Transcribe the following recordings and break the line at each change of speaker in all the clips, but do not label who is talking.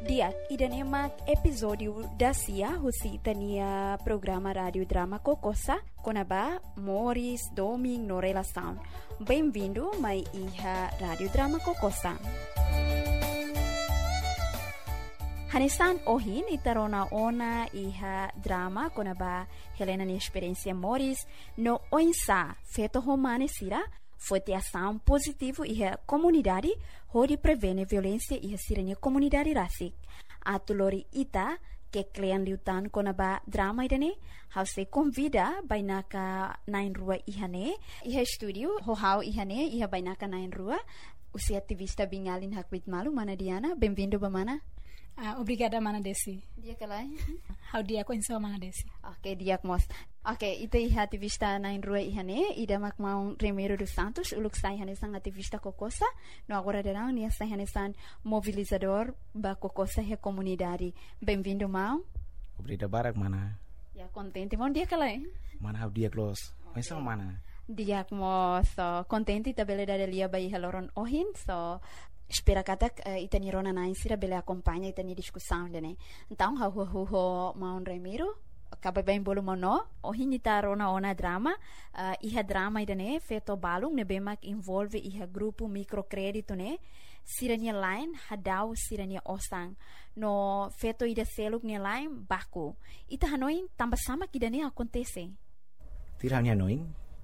Dia idanemak episódio da Cia husi tania programa rádio drama Kokosa konaba Morris Doming no relação. Bem-vindo mai iha rádio drama Kokosa. Hanesan ohin itarona ona iha drama konaba Helena ni experiência Morris no oinsa feto romane sira foi ação positivo e a comunidade onde prevene violência e a sirene comunidade rasik. A tulori ita que klean liutan konaba drama idane, how se convida bainaka nain rua ihane, iha studio ho ihane iha bainaka nain rua. Usi ativista bingalin hakwit malu mana Diana, bem-vindo bamana.
Obrigada mana Desi.
Dia kalai.
How dia ko insa mana Desi.
Okay, dia mos. Okay, ita iha ativista nain rua ihane, ida mak mau Remiro dos Santos, uluk sai hane sang ativista Kokosa, no agora derang nia sai hane san mobilizador ba Kokosa he comunidade. Bem-vindo mau.
Obrigado barak mana.
Ya contente mon dia kalai.
Mana how dia close. Mas mana.
Dia mo so contente tabele da lia bai haloron ohin so espera katak itani rona nain sira bele acompanha itani discussão dene. Então ho mau Remiro acaba bem bolo mono ohin ita rona ona drama iha drama idane feto balung ne bemak involve iha grupo microcrédito ne sirania line hadau sirania osang no feto ida seluk ne line baku ita hanoin tamba sama kidane acontece
tirania noin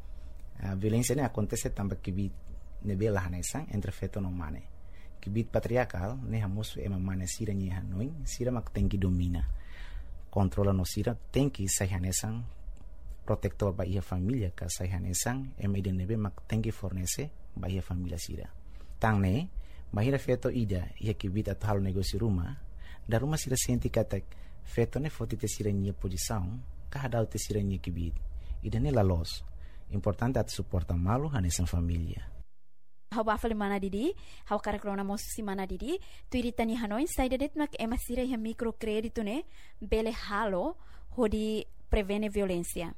a violência ne acontece tamba kibit ne bela hanesang entre feto no mane kibit patriarcal ne hamus ema mane sirania hanoin sira mak tenki domina controla no sira tem que sai hanesan protector ba ia família ka sai hanesan ema nebe mak tem que fornece ba ia família sira tang ne mahira feto ida ia kibit atal negócio rumah da rumah sira senti kata feto ne foti te sira nia posição ka hadau te sira nia kibit ida ne la los importante at suporta malu hanesan família.
How bafali mana didi, how karakrona mosusi mana didi, tu iritani hanoin saidadet mak ema sira iha microcrédito ne bele halo hodi prevene violência.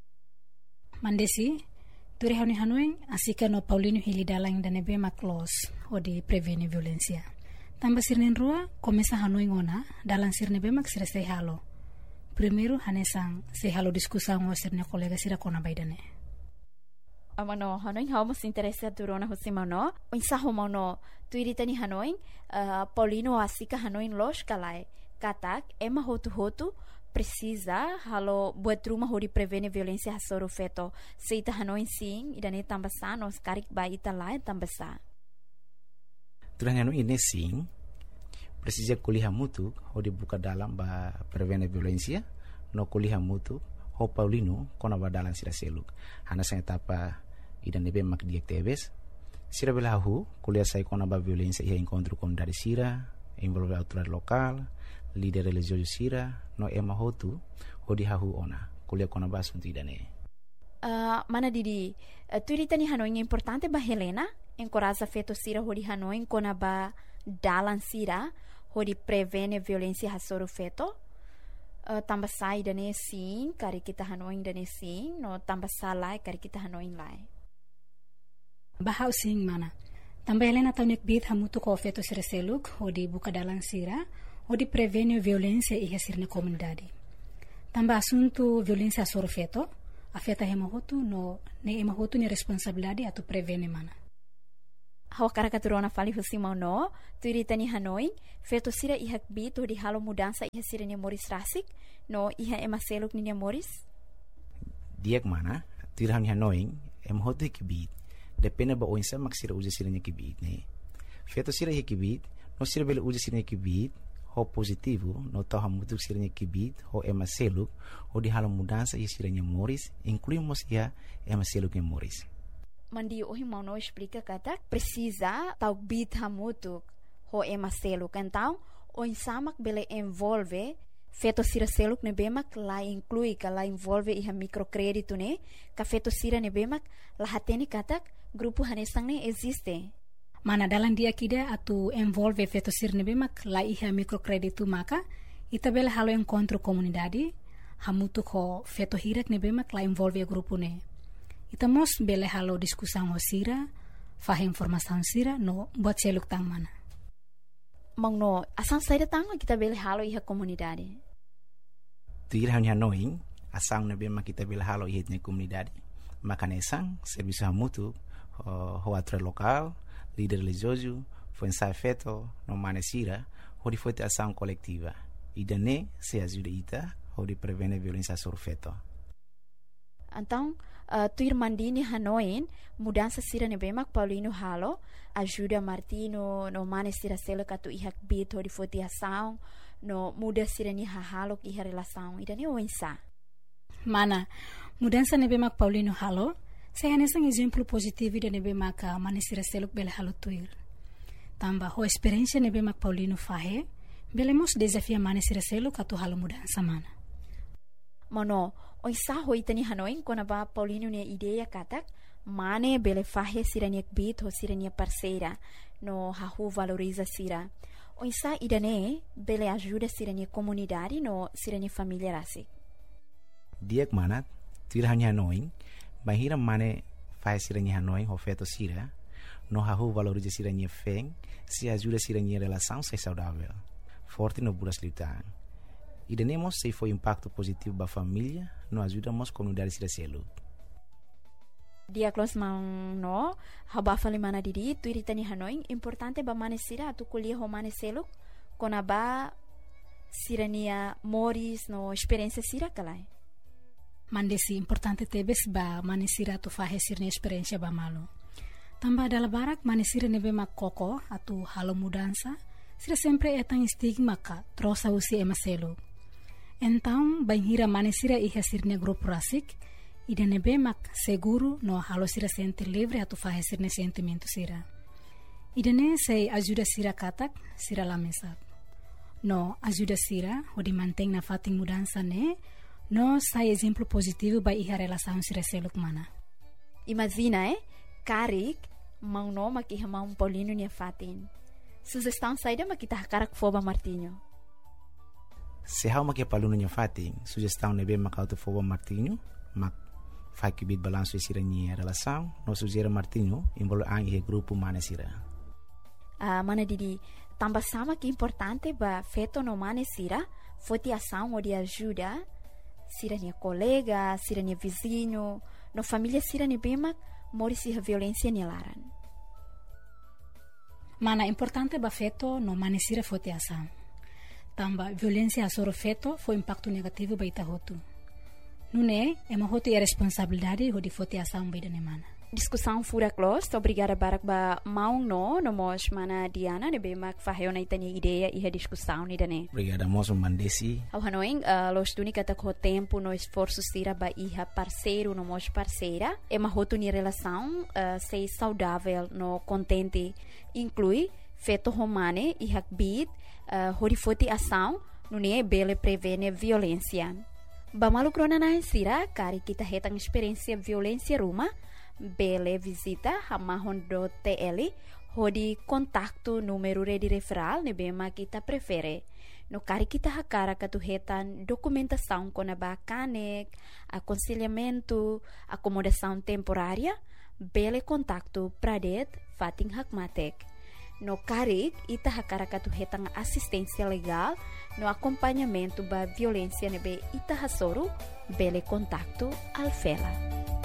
Mandesi, tu rehani hanoin asika no Paulino Hilidalang da nebe mak los hodi prevene violência. Tamba sirnen rua começa hanoin ona dalam sir nebe mak sira sei halo. Primeiro hanesang sei halo discussão o sirne colega sira kona baidane.
Amano hanoin how mas interessa durona hosimano insaho mano tu iritani hanoin Paulino asika hanoin los kalai katak ema hotu precisa halo buat rumah hori prevene violência hasoro feto seita hanoin sim idane tambasa nos karik ba ita lai tambasa
turanya no ini sim precisa kuliah mutu hori buka dalam ba prevene violência no kuliah mutu ho Paulino kona ba dalam sira seluk hana sa etapa idan nebe mak diak tebes sira belahu kuliah sai kona ba violência ia encontro com dari sira envolve autoridade local líder religioso sira no ema hotu hodi hahu ona kuliah kona ba assunto idane
mana didi tu iritani hanoin importante ba Helena encoraja feto sira hodi hanoin kona ba dalan sira hodi prevene violência hasoro feto tambah sai dane sim kari kita hanoin dane sim no tambah salai kari kita hanoin lai
bahau sing mana tambah Helena taunik bit hamutu ko feto sira seluk hodi buka dalang sira hodi prevene violência e sirne comunidade tambah assunto violência soro feto afeta hemahotu no ne emahotu ni responsabilidade atu prevene mana
hawakara katurona fali husimau no tu iritani hanoin feto sira ihak bit hodi halo mudança iha sira ni Morris rasik no iha ema seluk ni Morris
diak mana tu iritani hanoin emahotu kibit depende ba oinsa mak sira uja sira nya kibit ne feto sira iha kibit no sira bele uja sira nya kibit ho positivo no tau hamutu sira nya kibit ho ema seluk ho di halo mudança iha sira nya Morris incluímos iha ema seluk nya Morris
mandi ohi mau no explica kata precisa tau bit hamutu ho ema seluk então oinsa mak bele envolve feto sira seluk ne bemak la inclui ka la envolve iha microcrédito ne ka feto sira ne bemak la hateni katak grupo hanesang ne existe
mana dalam dia kida atu envolve feto sira ne bemak la iha microcrédito maka ita bela halo encontro comunidade hamutu ko feto hirak ne bemak la envolve grupo ne ita mos bela halo diskussão o sira fahe informação sira no buat seluk tang mana
Mangno, asang saída tanga kita bele halo iha komunidade.
Tuir hanya noing, asang na bema kita bele halo iha na komunidade. Makanesang, serviço mútuo, hoatra local, líder religioso, foi ensaio feito, no manesira, onde foi ter ação coletiva. E daí se ajuda ita, onde prevene violência sobre feto.
Então, tuir mandini hanoin, mudança sira nebemak Paulino halo, ajuda Martino, no manesira selo katu ihak bit, onde foi ter ação, no muda sira ni halo iha relação, e daí o ensa.
Mana, mudança nebemak Paulino halo, saya nesang exemplo positivo da nebemak manesira selo bele halo tuir. Tamba ho experiência nebemak Paulino fahe, belemos desafia manesira selo katu halo mudança mana.
Mano, oi sa hoi tani hanoin kona ba Paulino ne ideia katak mane bele fahe sirania bit ho sirania parceira no hahu valoriza sira. Oi sa idane bele ajuda sirania comunidade no sirania família rasi.
Diak mana tuir hanya hanoin, bahira mane fahe sirania hanoin ho feto sira, no hahu valoriza sirania feng, se ajuda sirania relação se saudável. Forte no buras lutar. E tenemos se foi impacto positivo para a família, nos ajudamos a comunidade de selo.
Dia close mang no, haba fali mana diri tu iritani hanoi importante ba manesira tu kuliah ho maneselo kona ba sirania moris no experiência sira kalai.
Mandesi importante tebes ba manesira tu fahe sirne experiência ba malo. Tamba dala barak manesira nebe mak koko atu halo mudança, sira sempre etang stigma ka trosa usi emaselo. Então, banhira manesira iha sirne grupo rasik, ida nebe mak seguro no halo sira sente livre atu fahe sirne sentimento sira. Ida ne sei ajuda sira katak, sira lamesap. No ajuda sira, odi manteng na fating mudança ne, no sai exemplo positivo ba iha relação sira seluk mana.
Imagina, karik, mang no makiha mang Paulino niya fatin. Sugestão saída makita karak foba Martinho.
Se há uma que é para aluno fating, sugestão nebe makauto foba Martinho, mak fai que bit balanço e sirania relação, no sugere Martinho, embolo ang e grupo manesira.
Mana didi, tamba sama que importante ba feto no manesira, foi te ação ou de ajuda, sirania colega, sirania vizinho, no família sirania bema, morisi a violência nilaran.
Mana importante ba feto no manesira foi te ação. Tamba violência sobre feto foi impacto negativo ba ita hotu. Nune, ema hotu é responsabilidade ho di fote ação ba ida nemana.
Discussão fura close, obrigada barak ba maung no mos mana Diana nebe mak faheo na itani ideia e a discussão ni dane.
Obrigada moço mandesi.
Ao hanoing, los duni kata ko tempo no esforço sira ba iha parceiro no mos parceira, ema hotu ni relação sei saudável no contente inclui feto romane e hakbit horifoti ação nune bele prevene violência. Bamalu krona na sira kari kita hetang experiência violência ruma bele visita hamahon do TL hodi kontaktu número de referral ne bema kita prefere. No kari kita hakara katuhetan documentação com a bacanek, aconselhamento, acomodação temporária, bele kontaktu pradet fating hakmatek. No karik, ita hakara katuhetang assistência legal, no acompanhamento ba violência nebe ita hasoro, bele kontaktu alfela.